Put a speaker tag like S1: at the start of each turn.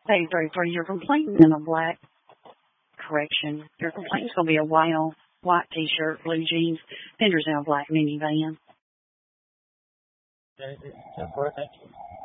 S1: Hey, 33, your complaint in a black correction. Your complaint's going to be a white t-shirt, blue jeans, fenders in a black minivan.
S2: Okay, 10-4, thank you.